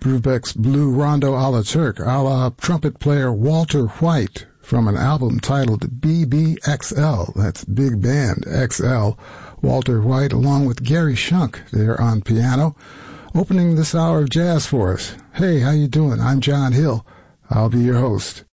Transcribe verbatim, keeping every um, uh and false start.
Brubeck's Blue Rondo a la Turk, a la trumpet player Walter White from an album titled B B X L. That's Big Band X L. Walter White along with Gary Shunk there on piano, opening this hour of jazz for us. Hey, how you doing? I'm John Hill. I'll be your host.